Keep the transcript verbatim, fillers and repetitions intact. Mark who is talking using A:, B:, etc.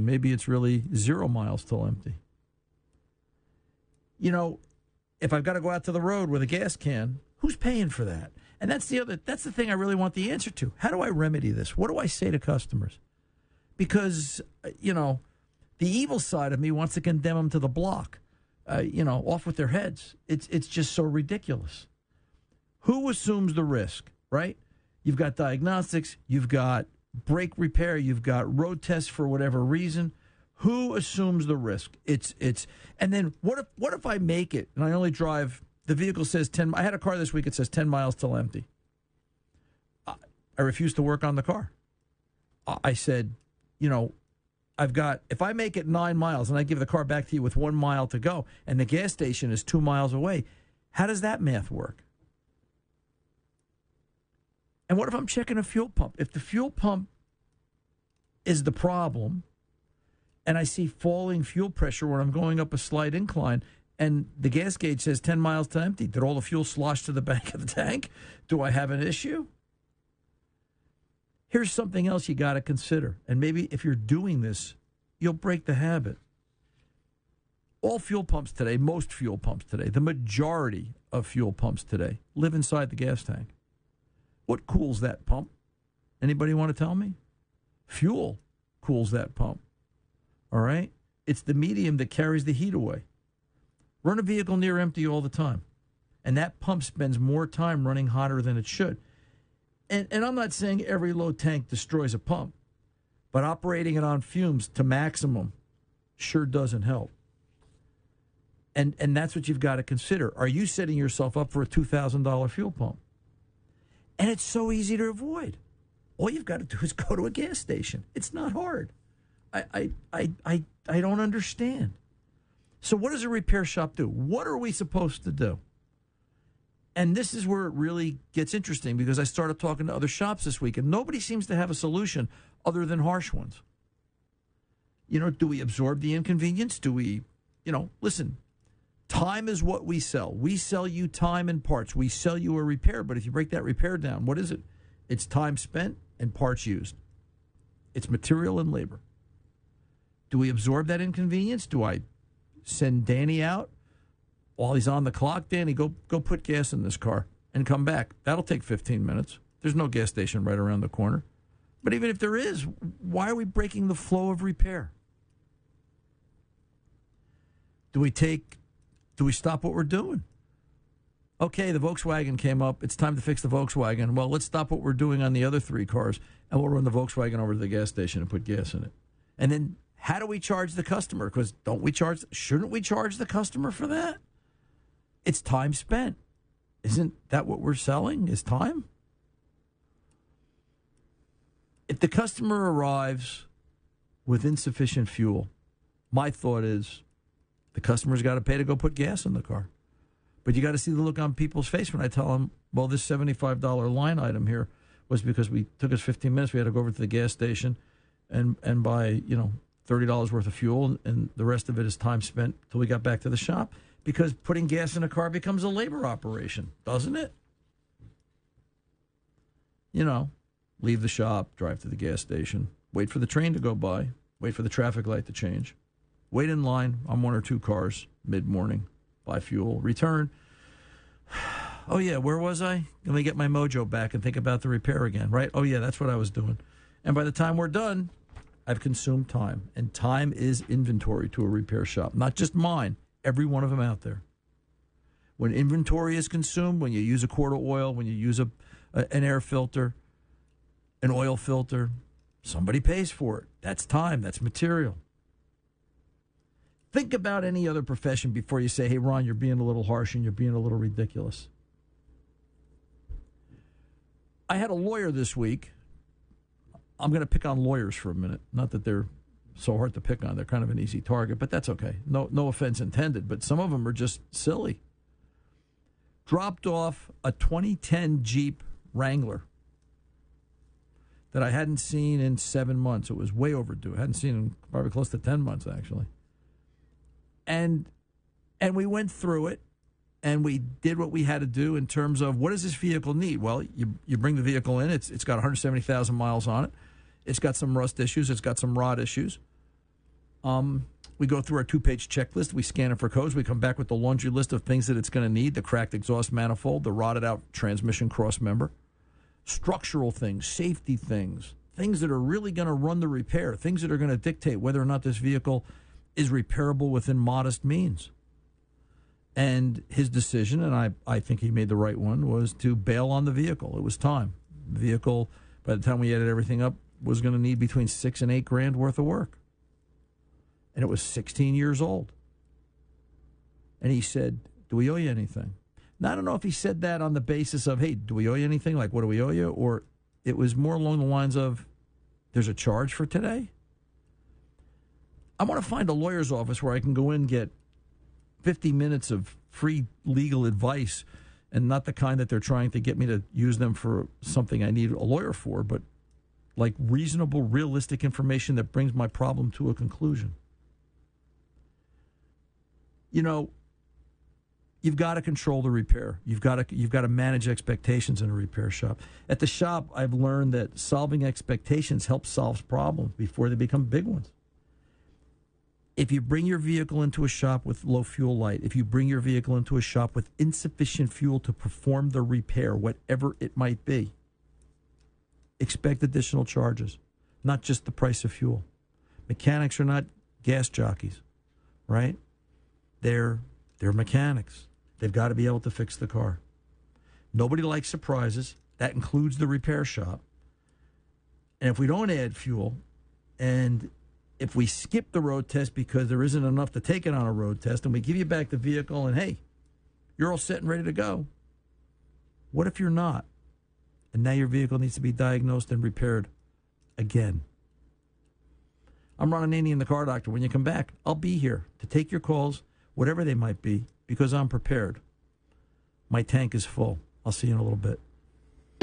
A: and maybe it's really zero miles till empty. You know, if I've got to go out to the road with a gas can, who's paying for that? And that's the other, that's the thing I really want the answer to. How do I remedy this? What do I say to customers? Because, you know, the evil side of me wants to condemn them to the block, uh, you know, off with their heads. It's it's just so ridiculous. Who assumes the risk, right? You've got diagnostics, you've got brake repair, you've got road tests for whatever reason. Who assumes the risk? It's it's and then what if what if I make it and I only drive, the vehicle says ten. I had a car this week, it says ten miles till empty. I, I refused to work on the car. I said, you know, I've got, if I make it nine miles and I give the car back to you with one mile to go and the gas station is two miles away, how does that math work? And what if I'm checking a fuel pump? If the fuel pump is the problem and I see falling fuel pressure when I'm going up a slight incline and the gas gauge says ten miles to empty, did all the fuel slosh to the back of the tank? Do I have an issue? Here's something else you got to consider, and maybe if you're doing this, you'll break the habit. All fuel pumps today, most fuel pumps today, the majority of fuel pumps today live inside the gas tank. What cools that pump? Anybody want to tell me? Fuel cools that pump. All right? It's the medium that carries the heat away. Run a vehicle near empty all the time, and that pump spends more time running hotter than it should. And, and I'm not saying every low tank destroys a pump, but operating it on fumes to maximum sure doesn't help. And and that's what you've got to consider. Are you setting yourself up for a two thousand dollars fuel pump? And it's so easy to avoid. All you've got to do is go to a gas station. It's not hard. I I I I, I don't understand. So what does a repair shop do? What are we supposed to do? And this is where it really gets interesting because I started talking to other shops this week, and nobody seems to have a solution other than harsh ones. You know, do we absorb the inconvenience? Do we, you know, listen, time is what we sell. We sell you time and parts. We sell you a repair, but if you break that repair down, what is it? It's time spent and parts used. It's material and labor. Do we absorb that inconvenience? Do I send Danny out? While he's on the clock, Danny, go go put gas in this car and come back. That'll take fifteen minutes. There's no gas station right around the corner. But even if there is, why are we breaking the flow of repair? Do we take, do we stop what we're doing? Okay, the Volkswagen came up. It's time to fix the Volkswagen. Well, let's stop what we're doing on the other three cars, and we'll run the Volkswagen over to the gas station and put gas in it. And then how do we charge the customer? Because don't we charge, shouldn't we charge the customer for that? It's time spent. Isn't that what we're selling, is time? If the customer arrives with insufficient fuel, my thought is the customer's got to pay to go put gas in the car. But you got to see the look on people's face when I tell them, well, this seventy-five dollars line item here was because we took us fifteen minutes. We had to go over to the gas station and, and buy, you know, thirty dollars worth of fuel, and the rest of it is time spent till we got back to the shop. Because putting gas in a car becomes a labor operation, doesn't it? You know, leave the shop, drive to the gas station, wait for the train to go by, wait for the traffic light to change, wait in line on one or two cars mid-morning, buy fuel, return. Oh, yeah, where was I? Let me get my mojo back and think about the repair again, right? Oh, yeah, that's what I was doing. And by the time we're done, I've consumed time. And time is inventory to a repair shop, not just mine. Every one of them out there. When inventory is consumed, when you use a quart of oil, when you use a, a an air filter, an oil filter, somebody pays for it. That's time. That's material. Think about any other profession before you say, hey, Ron, you're being a little harsh and you're being a little ridiculous. I had a lawyer this week. I'm going to pick on lawyers for a minute. Not that they're so hard to pick on. They're kind of an easy target, but that's okay. No, no offense intended, but some of them are just silly. Dropped off a twenty ten Jeep Wrangler that I hadn't seen in seven months. It was way overdue. I hadn't seen it in probably close to ten months, actually. And and we went through it, and we did what we had to do in terms of what does this vehicle need? Well, you you bring the vehicle in. It's it's got one hundred seventy thousand miles on it. It's got some rust issues. It's got some rot issues. Um, we go through our two-page checklist. We scan it for codes. We come back with the laundry list of things that it's going to need: the cracked exhaust manifold, the rotted-out transmission cross-member, structural things, safety things, things that are really going to run the repair, things that are going to dictate whether or not this vehicle is repairable within modest means. And his decision, and I, I think he made the right one, was to bail on the vehicle. It was time. The vehicle, by the time we added everything up, was going to need between six and eight grand worth of work. And it was sixteen years old. And he said, do we owe you anything? Now, I don't know if he said that on the basis of, hey, do we owe you anything? Like, what do we owe you? Or it was more along the lines of, there's a charge for today? I want to find a lawyer's office where I can go in and get fifty minutes of free legal advice, and not the kind that they're trying to get me to use them for something I need a lawyer for, but like reasonable, realistic information that brings my problem to a conclusion. You know, you've got to control the repair. You've got to you've got to manage expectations in a repair shop. At the shop, I've learned that solving expectations helps solve problems before they become big ones. If you bring your vehicle into a shop with low fuel light, if you bring your vehicle into a shop with insufficient fuel to perform the repair, whatever it might be, expect additional charges, not just the price of fuel. Mechanics are not gas jockeys, right? They're they're mechanics. They've got to be able to fix the car. Nobody likes surprises. That includes the repair shop. And if we don't add fuel, and if we skip the road test because there isn't enough to take it on a road test, and we give you back the vehicle and, hey, you're all set and ready to go, what if you're not? And now your vehicle needs to be diagnosed and repaired again. I'm Ron Ananian, the Car Doctor. When you come back, I'll be here to take your calls, whatever they might be, because I'm prepared. My tank is full. I'll see you in a little bit.